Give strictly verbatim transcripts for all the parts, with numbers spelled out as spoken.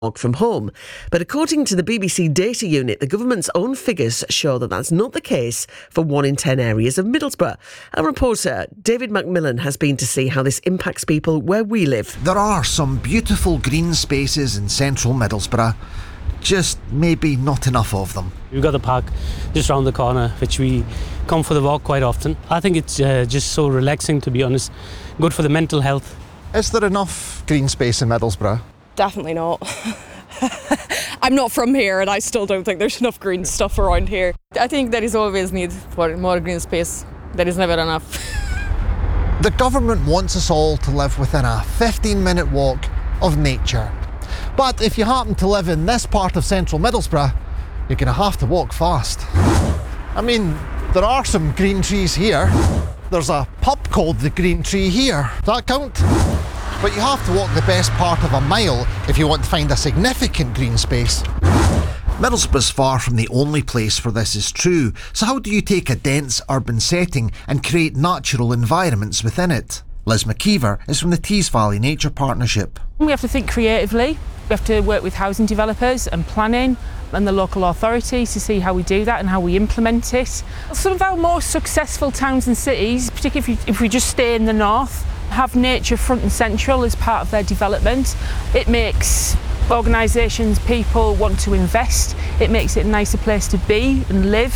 from home. But according to the B B C data unit, the government's own figures show that that's not the case for one in ten areas of Middlesbrough. Our reporter, David Macmillan, has been to see how this impacts people where we live. There are some beautiful green spaces in central Middlesbrough, just maybe not enough of them. We've got the park just round the corner, which we come for the walk quite often. I think it's uh, just so relaxing, to be honest, good for the mental health. Is there enough green space in Middlesbrough? Definitely not. I'm not from here and I still don't think there's enough green stuff around here. I think there is always need for more green space. There is never enough. The government wants us all to live within a fifteen minute walk of nature. But if you happen to live in this part of central Middlesbrough, you're going to have to walk fast. I mean, there are some green trees here. There's a pub called the Green Tree here. Does that count? But you have to walk the best part of a mile if you want to find a significant green space. Middlesbrough's far from the only place where this is true, so how do you take a dense urban setting and create natural environments within it? Liz McKeever is from the Tees Valley Nature Partnership. We have to think creatively. We have to work with housing developers and planning and the local authorities to see how we do that and how we implement it. Some of our more successful towns and cities, particularly if we, if we just stay in the north, have nature front and central as part of their development. It makes organisations, people want to invest. It makes it a nicer place to be and live.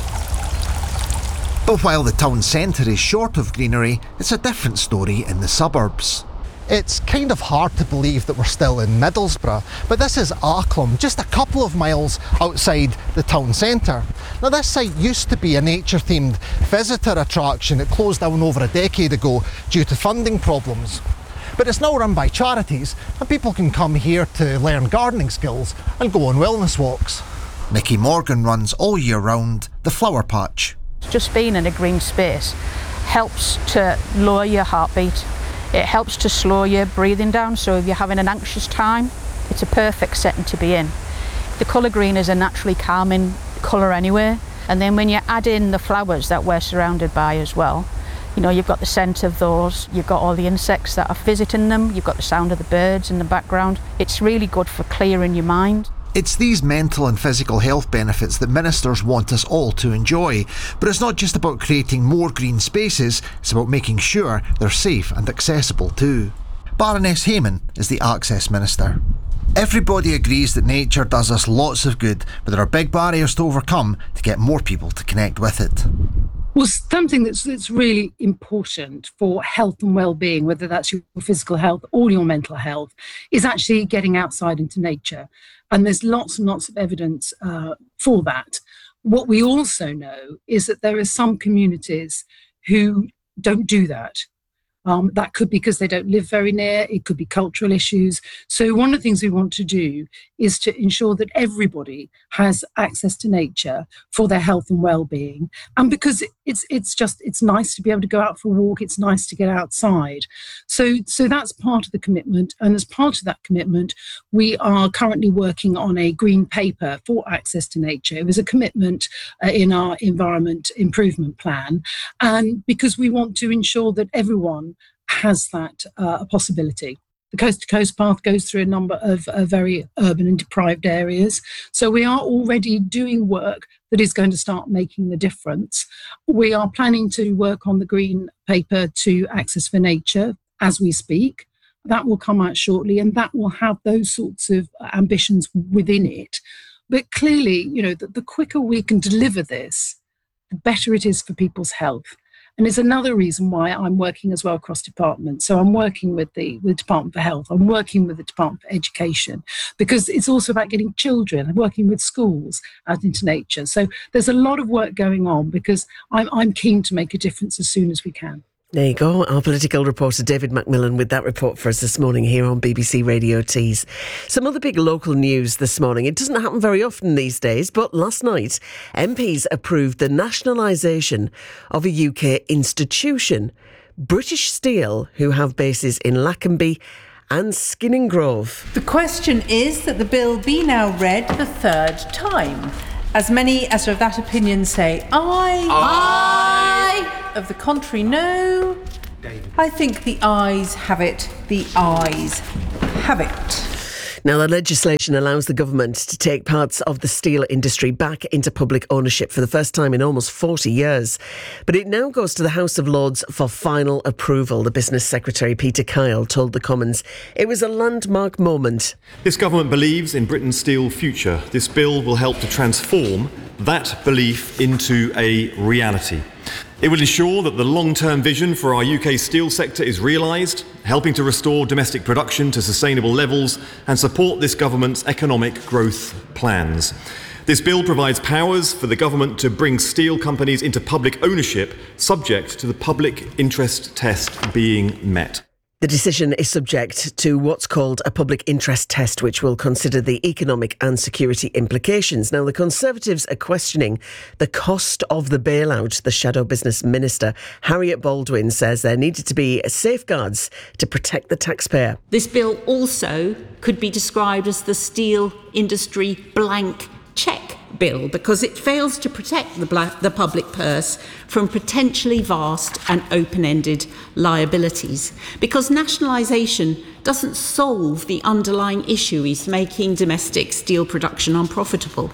But while the town centre is short of greenery, it's a different story in the suburbs. It's kind of hard to believe that we're still in Middlesbrough, but this is Arclum, just a couple of miles outside the town centre. Now this site used to be a nature-themed visitor attraction. It closed down over a decade ago due to funding problems. But it's now run by charities and people can come here to learn gardening skills and go on wellness walks. Nikki Morgan runs all year round the Flower Patch. Just being in a green space helps to lower your heartbeat. It helps to slow your breathing down, so if you're having an anxious time, it's a perfect setting to be in. The colour green is a naturally calming colour anyway, and then when you add in the flowers that we're surrounded by as well, you know, you've got the scent of those, you've got all the insects that are visiting them, you've got the sound of the birds in the background. It's really good for clearing your mind. It's these mental and physical health benefits that ministers want us all to enjoy. But it's not just about creating more green spaces, it's about making sure they're safe and accessible too. Baroness Hayman is the Access Minister. Everybody agrees that nature does us lots of good, but there are big barriers to overcome to get more people to connect with it. Well, something that's, that's really important for health and well-being, whether that's your physical health or your mental health, is actually getting outside into nature. And there's lots and lots of evidence uh, for that. What we also know is that there are some communities who don't do that. Um, that could be because they don't live very near, it could be cultural issues. So one of the things we want to do is to ensure that everybody has access to nature for their health and well-being. And because it's it's just, it's nice to be able to go out for a walk, it's nice to get outside. So, so that's part of the commitment. And as part of that commitment, we are currently working on a green paper for access to nature. It was a commitment uh, in our environment improvement plan. And because we want to ensure that everyone has that uh, a possibility. The Coast to Coast path goes through a number of uh, very urban and deprived areas. So we are already doing work that is going to start making the difference. We are planning to work on the green paper to Access for Nature as we speak. That will come out shortly and that will have those sorts of ambitions within it. But clearly, you know, the, the quicker we can deliver this, the better it is for people's health. And it's another reason why I'm working as well across departments. So I'm working with the, with the Department for Health, I'm working with the Department for Education, because it's also about getting children and working with schools out into nature. So there's a lot of work going on because I'm, I'm keen to make a difference as soon as we can. There you go, our political reporter David Macmillan with that report for us this morning here on B B C Radio Tees. Some other big local news this morning. It doesn't happen very often these days, but last night M Ps approved the nationalisation of a U K institution, British Steel, who have bases in Lackenby and Skinning Grove. The question is that the bill be now read the third time. As many as are of that opinion say aye. Aye. Of the contrary, no. David. I think the ayes have it. The ayes have it. Now, the legislation allows the government to take parts of the steel industry back into public ownership for the first time in almost forty years. But it now goes to the House of Lords for final approval. The Business Secretary, Peter Kyle, told the Commons it was a landmark moment. This government believes in Britain's steel future. This bill will help to transform that belief into a reality. It will ensure that the long-term vision for our U K steel sector is realised, helping to restore domestic production to sustainable levels and support this government's economic growth plans. This bill provides powers for the government to bring steel companies into public ownership, subject to the public interest test being met. The decision is subject to what's called a public interest test, which will consider the economic and security implications. Now, the Conservatives are questioning the cost of the bailout. The Shadow Business Minister, Harriet Baldwin, says there needed to be safeguards to protect the taxpayer. This bill also could be described as the steel industry blank cheque bill because it fails to protect the, bla- the public purse from potentially vast and open-ended liabilities, because nationalisation doesn't solve the underlying issue is making domestic steel production unprofitable.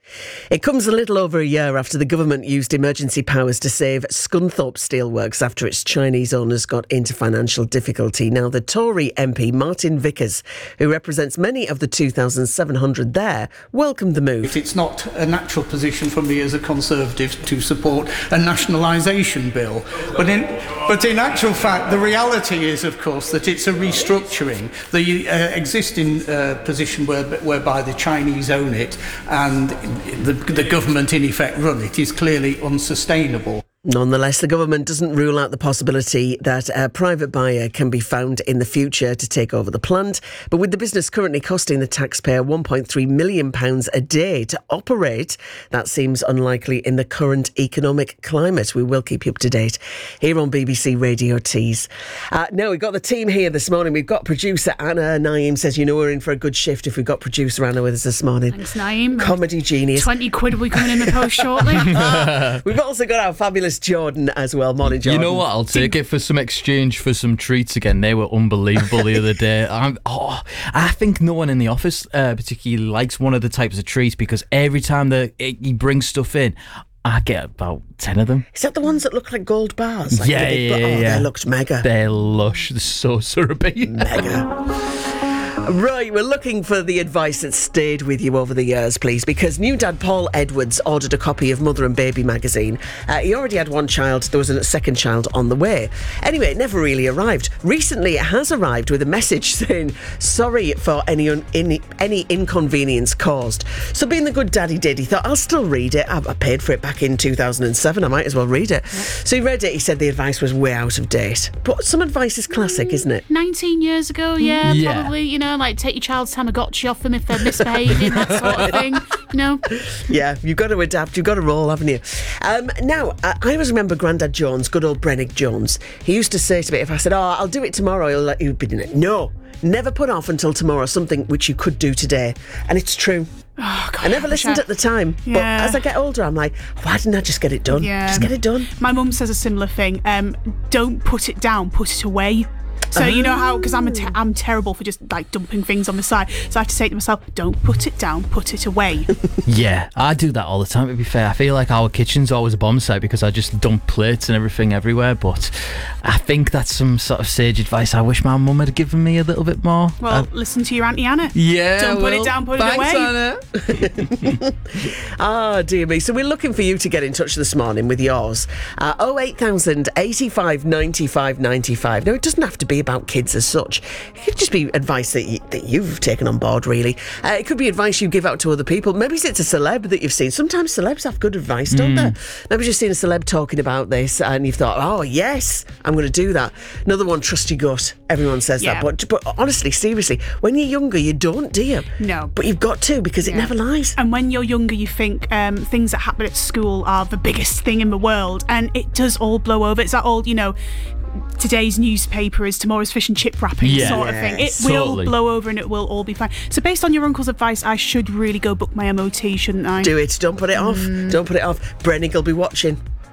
It comes a little over a year after the government used emergency powers to save Scunthorpe Steelworks after its Chinese owners got into financial difficulty. Now, the Tory M P, Martin Vickers, who represents many of the two thousand seven hundred there, welcomed the move. It's not a natural position for me as a Conservative to support a nationalisation bill. But in, but in actual fact, the reality is, of course, that it's a restructuring. The uh, existing uh, position where, whereby the Chinese own it and the, the government in effect run it is clearly unsustainable. Nonetheless, the government doesn't rule out the possibility that a private buyer can be found in the future to take over the plant. But with the business currently costing the taxpayer one point three million pounds a day to operate, that seems unlikely in the current economic climate. We will keep you up to date here on B B C Radio Tees. Uh, now, we've got the team here this morning. We've got producer Anna. Naeem says, you know, we're in for a good shift if we've got producer Anna with us this morning. Thanks, Naeem. Comedy genius. twenty quid will be coming in the post shortly. We've also got our fabulous Jordan as well. Morning, Jordan. You know what? I'll take it for some exchange for some treats again. They were unbelievable the other day. I'm, oh, I think no one in the office uh, particularly likes one of the types of treats because every time that he brings stuff in, I get about ten of them. Is that the ones that look like gold bars? Like yeah, the big, yeah, oh, yeah. They looked mega. They're lush. They're so syrupy. Mega. Right, we're looking for the advice that stayed with you over the years, please, because new dad Paul Edwards ordered a copy of Mother and Baby magazine. Uh, he already had one child. There was a second child on the way. Anyway, it never really arrived. Recently, it has arrived with a message saying, sorry for any un- any, any inconvenience caused. So being the good dad he did, he thought, I'll still read it. I, I paid for it back in two thousand seven. I might as well read it. Yep. So he read it. He said the advice was way out of date. But some advice is classic, isn't it? nineteen years ago, yeah, yeah. probably, you know, like take your child's Tamagotchi off them if they're misbehaving, that sort of thing, you know. Yeah, you've got to adapt, you've got to roll, haven't you? Um, now, I, I always remember Grandad Jones, good old Brennick Jones. He used to say to me, if I said, oh, I'll do it tomorrow, he'll let you be doing it. No, never put off until tomorrow something which you could do today. And it's true. Oh, God, I never listened I... at the time, yeah. but as I get older, I'm like, why didn't I just get it done? Yeah. Just get it done. My mum says a similar thing. Um, don't put it down, put it away. So oh. you know how, because I'm, te- I'm terrible for just like dumping things on the side. So I have to say to myself, don't put it down, put it away. Yeah, I do that all the time, to be fair. I feel like our kitchen's always a bomb site because I just dump plates and everything everywhere. But I think that's some sort of sage advice I wish my mum had given me a little bit more. Well, uh, listen to your Auntie Anna. Yeah, Don't well, put it down, put thanks, it away. Anna. Ah, oh, dear me. So we're looking for you to get in touch this morning with yours. Uh, oh eight thousand eighty-five ninety-five ninety-five. Now, it doesn't have to be about kids as such. It could just be advice that, you, that you've taken on board, really. Uh, it could be advice you give out to other people. Maybe it's a celeb that you've seen. Sometimes celebs have good advice, don't mm. they? Maybe you've seen a celeb talking about this and you've thought, oh, yes, I'm going to do that. Another one, trust your gut. Everyone says yeah. that. But, but honestly, seriously, when you're younger, you don't, do you? No. But you've got to, because yeah. it never lies. And when you're younger, you think um, things that happen at school are the biggest thing in the world. And it does all blow over. It's that old, you know, today's newspaper is tomorrow's fish and chip wrapping yeah, sort of thing. It totally. will blow over and it will all be fine. So based on your uncle's advice, I should really go book my M O T, shouldn't I? Do it. Don't put it off. Mm. Don't put it off. Brennick will be watching.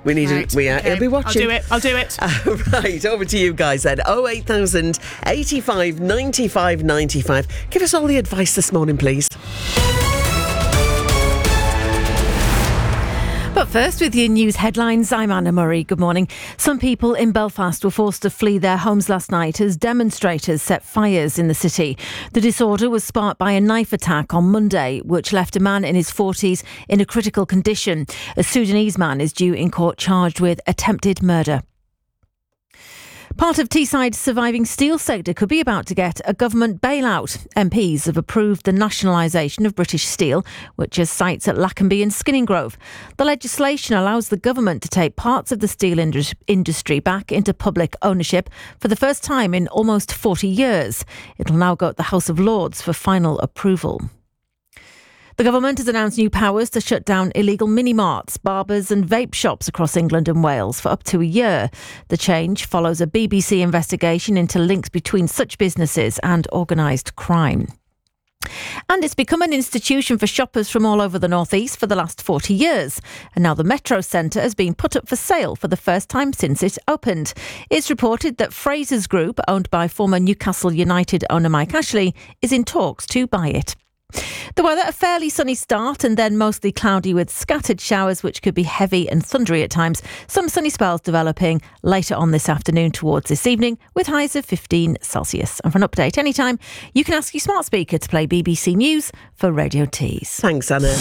We need Right, to, we are, okay. he'll be watching. I'll do it. I'll do it. Uh, right, over to you guys then. oh eight thousand, eighty-five, ninety-five, ninety-five. Give us all the advice this morning, please. But first, with your news headlines, I'm Anna Murray. Good morning. Some people in Belfast were forced to flee their homes last night as demonstrators set fires in the city. The disorder was sparked by a knife attack on Monday, which left a man in his forties in a critical condition. A Sudanese man is due in court charged with attempted murder. Part of Teesside's surviving steel sector could be about to get a government bailout. M Ps have approved the nationalisation of British Steel, which has sites at Lackenby and Skinning Grove. The legislation allows the government to take parts of the steel indus- industry back into public ownership for the first time in almost forty years. It'll now go to the House of Lords for final approval. The government has announced new powers to shut down illegal mini-marts, barbers and vape shops across England and Wales for up to a year. The change follows a B B C investigation into links between such businesses and organised crime. And it's become an institution for shoppers from all over the North East for the last forty years. And now the Metro Centre has been put up for sale for the first time since it opened. It's reported that Fraser's Group, owned by former Newcastle United owner Mike Ashley, is in talks to buy it. The weather, a fairly sunny start and then mostly cloudy with scattered showers which could be heavy and thundery at times. Some sunny spells developing later on this afternoon towards this evening with highs of fifteen Celsius. And for an update anytime, you can ask your smart speaker to play B B C News for Radio Tees. Thanks, Anna.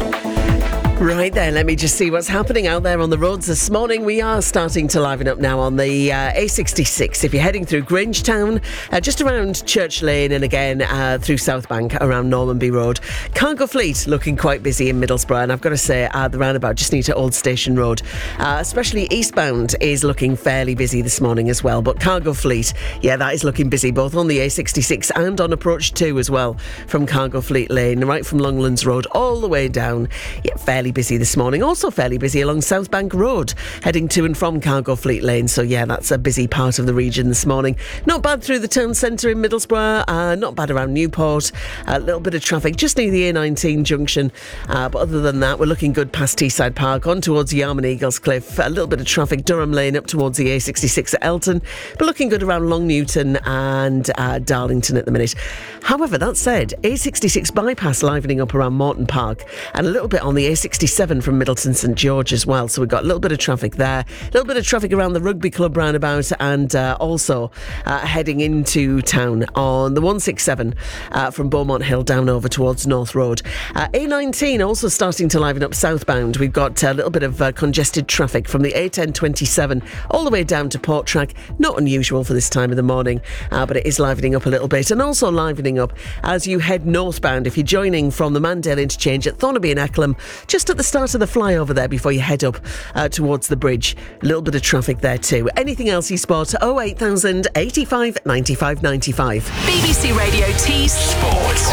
Right there, let me just see what's happening out there on the roads this morning. We are starting to liven up now on the uh, A sixty-six. If you're heading through Grangetown, uh, just around Church Lane and again uh, through South Bank around Normanby Road. Cargo Fleet looking quite busy in Middlesbrough, and I've got to say uh, the roundabout just near to Old Station Road. Uh, especially eastbound is looking fairly busy this morning as well. But Cargo Fleet, yeah, that is looking busy both on the A sixty-six and on Approach two as well from Cargo Fleet Lane, right from Longlands Road all the way down. Yeah, fairly busy this morning. Also fairly busy along South Bank Road, heading to and from Cargo Fleet Lane. So yeah, that's a busy part of the region this morning. Not bad through the town centre in Middlesbrough. Uh, not bad around Newport. A little bit of traffic just near the A nineteen junction. Uh, but other than that, we're looking good past Teesside Park on towards Yarmouth Eagles Cliff. A little bit of traffic Durham Lane up towards the A sixty-six at Elton. But looking good around Long Newton and uh, Darlington at the minute. However, that said, A sixty-six bypass livening up around Morton Park and a little bit on the A sixty-seven from Middleton St George as well. So we've got a little bit of traffic there, a little bit of traffic around the Rugby Club roundabout, and uh, also uh, heading into town on the one sixty-seven uh, from Beaumont Hill down over towards North Road. Uh, A nineteen also starting to liven up southbound. We've got a little bit of uh, congested traffic from the A ten twenty-seven all the way down to Porttrack. Not unusual for this time of the morning, uh, but it is livening up a little bit, and also livening up as you head northbound. If you're joining from the Mandale interchange at Thornaby and Ecklam, just at the start of the flyover there before you head up uh, towards the bridge. A little bit of traffic there too. Anything else you spot? oh eight thousand, eighty-five, ninety-five, ninety-five. B B C Radio Tees Sports.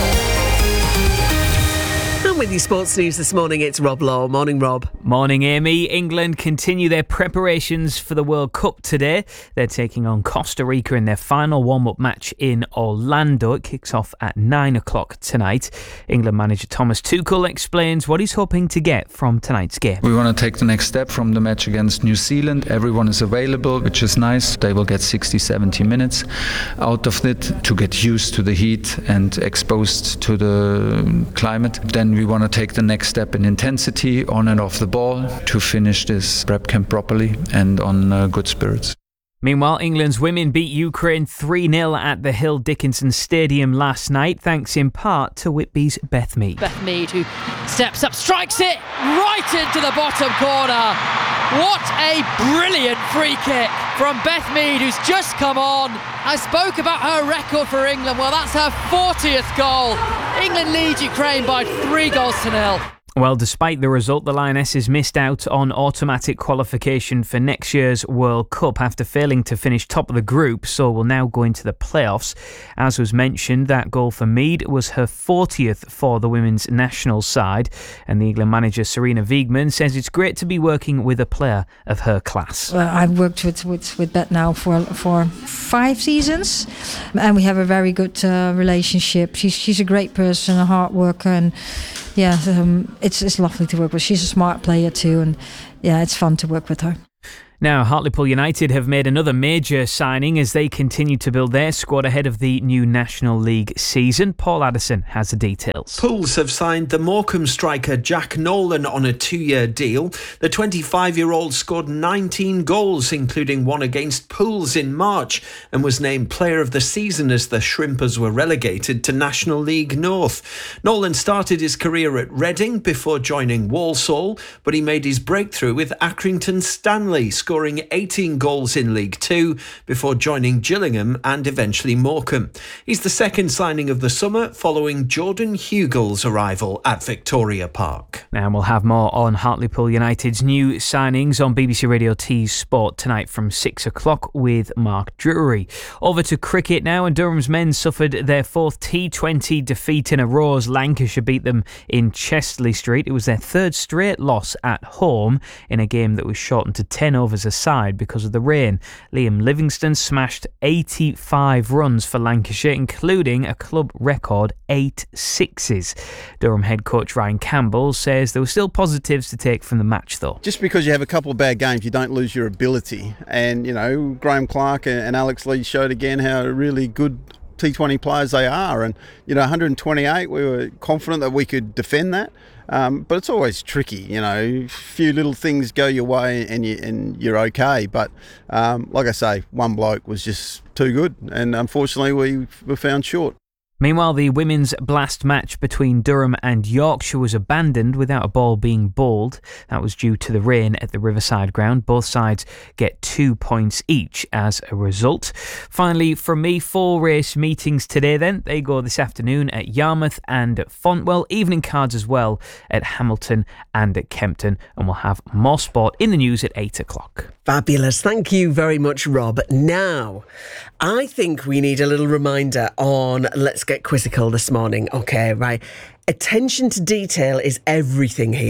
And with your sports news this morning, it's Rob Law. Morning, Rob. Morning, Amy. England continue their preparations for the World Cup today. They're taking on Costa Rica in their final warm-up match in Orlando. It kicks off at nine o'clock tonight. England manager Thomas Tuchel explains what he's hoping to get from tonight's game. We want to take the next step from the match against New Zealand. Everyone is available, which is nice. They will get sixty, seventy minutes out of it to get used to the heat and exposed to the climate. Then we want to take the next step in intensity on and off the ball to finish this prep camp properly and on uh, good spirits. Meanwhile, England's women beat Ukraine three nil at the Hill Dickinson Stadium last night, thanks in part to Whitby's Beth Mead. Beth Mead, who steps up, strikes it right into the bottom corner. What a brilliant free kick from Beth Mead, who's just come on. I spoke about her record for England. Well, that's her fortieth goal. England leads Ukraine by three goals to nil. Well, despite the result, the Lionesses missed out on automatic qualification for next year's World Cup after failing to finish top of the group, so will now go into the playoffs. As was mentioned, that goal for Mead was her fortieth for the women's national side, and the England manager Serena Wiegman says it's great to be working with a player of her class. Well, I've worked with, with, with Beth now for for five seasons, and we have a very good uh, relationship. She's, she's a great person, a hard worker, and yeah, um, it's it's lovely to work with. She's a smart player too, and yeah, it's fun to work with her. Now, Hartlepool United have made another major signing as they continue to build their squad ahead of the new National League season. Paul Addison has the details. Pools have signed the Morecambe striker Jack Nolan on a two-year deal. The twenty-five-year-old scored nineteen goals, including one against Pools in March, and was named Player of the Season as the Shrimpers were relegated to National League North. Nolan started his career at Reading before joining Walsall, but he made his breakthrough with Accrington Stanley, scoring eighteen goals in League Two before joining Gillingham and eventually Morecambe. He's the second signing of the summer following Jordan Hugel's arrival at Victoria Park. Now we'll have more on Hartlepool United's new signings on B B C Radio T's Sport tonight from six o'clock with Mark Drury. Over to cricket now, and Durham's men suffered their fourth T twenty defeat in a row as Lancashire beat them in Chesterley Street. It was their third straight loss at home in a game that was shortened to ten overs aside because of the rain. Liam Livingstone smashed eighty-five runs for Lancashire, including a club record eight sixes. Durham head coach Ryan Campbell says there were still positives to take from the match though. Just because you have a couple of bad games, you don't lose your ability. And, you know, Graham Clark and Alex Lee showed again how really good T twenty players they are. And, you know, one hundred twenty-eight, we were confident that we could defend that. Um, but it's always tricky, you know, a few little things go your way and, you, and you're okay. But um, like I say, one bloke was just too good, and unfortunately we were found short. Meanwhile, the women's blast match between Durham and Yorkshire was abandoned without a ball being bowled. That was due to the rain at the Riverside ground. Both sides get two points each as a result. Finally, from me, four race meetings today then. They go this afternoon at Yarmouth and at Fontwell. Evening cards as well at Hamilton and at Kempton. And we'll have more sport in the news at eight o'clock. Fabulous. Thank you very much, Rob. Now, I think we need a little reminder on Let's Get Quizzical this morning. Okay, right. Attention to detail is everything here.